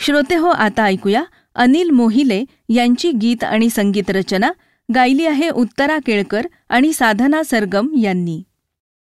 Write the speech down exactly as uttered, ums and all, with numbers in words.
श्रोते हो, आता ऐकूया अनिल मोहिले यांची गीत आणि संगीत रचना. गायली आहे उत्तरा केळकर आणि साधना सरगम यांनी.